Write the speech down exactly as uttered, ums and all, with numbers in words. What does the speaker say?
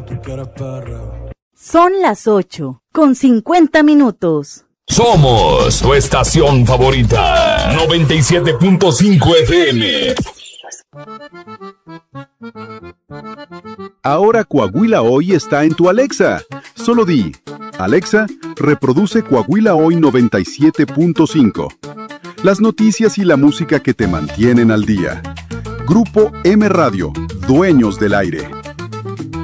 tú quieres perreo. Son las ocho, con cincuenta minutos. Somos tu estación favorita, noventa y siete punto cinco F M. Ahora Coahuila Hoy está en tu Alexa. Solo di, Alexa, reproduce Coahuila Hoy noventa y siete punto cinco. Las noticias y la música que te mantienen al día. Grupo M Radio, dueños del aire.